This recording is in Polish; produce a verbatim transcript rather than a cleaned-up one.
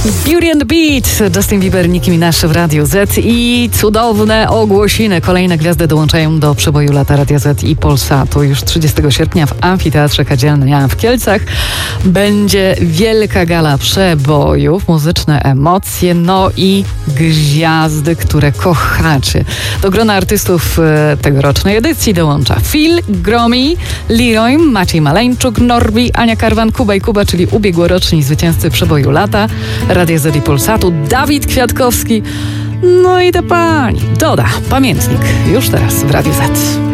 Beauty and the Beat, Justin Bieber, Nicki Minaj w Radiu Z i cudowne ogłosiny. Kolejne gwiazdy dołączają do przeboju lata Radia Z i Polsatu. Już trzydziestego sierpnia w Amfiteatrze Kadzielnia w Kielcach będzie wielka gala przebojów, muzyczne emocje, no i gwiazdy, które kochacie. Do grona artystów tegorocznej edycji dołącza Phil, Gromi, Leroy, Maciej Maleńczuk, Norbi, Ania Karwan, Kuba i Kuba, czyli ubiegłoroczni zwycięzcy przeboju lata Radia Z i Polsatu, Dawid Kwiatkowski, no i ta pani Doda, pamiętnik, już teraz w Radiu Z.